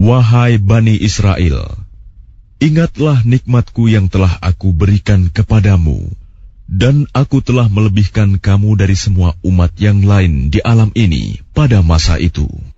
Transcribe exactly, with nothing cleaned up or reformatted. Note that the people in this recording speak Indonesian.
Wahai Bani Israel, ingatlah nikmatku yang telah aku berikan kepadamu, dan aku telah melebihkan kamu dari semua umat yang lain di alam ini pada masa itu.